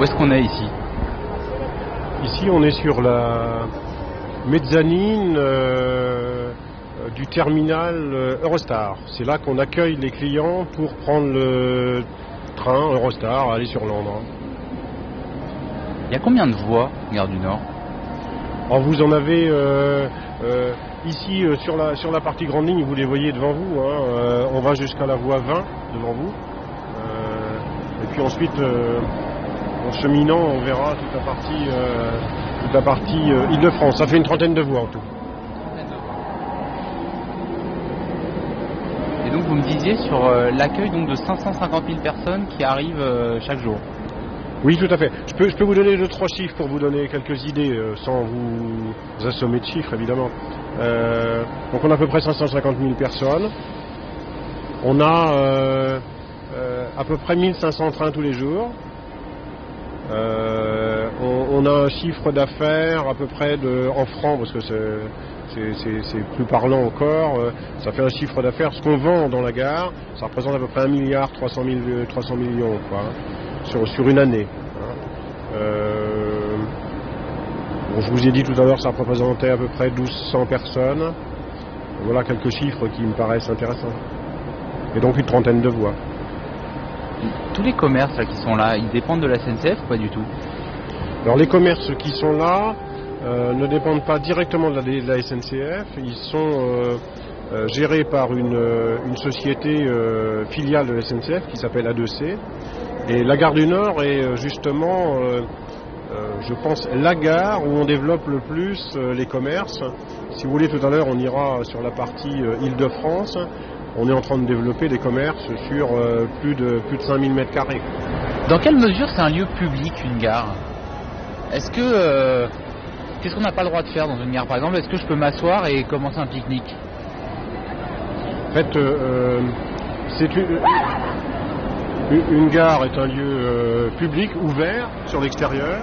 est-ce qu'on est ici? Ici, on est sur la mezzanine du terminal Eurostar. C'est là qu'on accueille les clients pour prendre le train Eurostar à aller sur Londres. Il y a combien de voies, Gare du Nord? Alors vous en avez ici sur la partie grande ligne, vous les voyez devant vous. On va jusqu'à la voie 20 devant vous. Et puis ensuite, en cheminant, on verra toute la partie Île-de-France. Ça fait une trentaine de voies en tout. Et donc vous me disiez sur l'accueil donc de 550 000 personnes qui arrivent chaque jour. Oui, tout à fait. Je peux vous donner 2-3 chiffres pour vous donner quelques idées, sans vous assommer de chiffres, évidemment. Donc on a à peu près 550 000 personnes. On a à peu près 1500 trains tous les jours. On a un chiffre d'affaires à peu près en francs, parce que c'est plus parlant encore. Ça fait un chiffre d'affaires. Ce qu'on vend dans la gare, ça représente à peu près 1,3 milliard 300 millions, quoi, sur une année. Bon, je vous ai dit tout à l'heure, ça représentait à peu près 1200 personnes. Voilà quelques chiffres qui me paraissent intéressants. Et donc une trentaine de voies. Tous les commerces là, qui sont là, ils dépendent de la SNCF ou pas du tout? Alors les commerces qui sont là ne dépendent pas directement de la SNCF. Ils sont gérés par une société filiale de la SNCF qui s'appelle A2C. Et la gare du Nord est justement, je pense, la gare où on développe le plus les commerces. Si vous voulez, tout à l'heure, on ira sur la partie Île-de-France. On est en train de développer des commerces sur plus de 5000 m². Dans quelle mesure c'est un lieu public, une gare? Est-ce que qu'est-ce qu'on n'a pas le droit de faire dans une gare, par exemple? Est-ce que je peux m'asseoir et commencer un pique-nique? En fait, une gare est un lieu public, ouvert sur l'extérieur.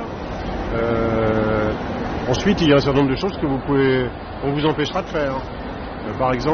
Ensuite, il y a un certain nombre de choses qu'on vous empêchera de faire. Par exemple,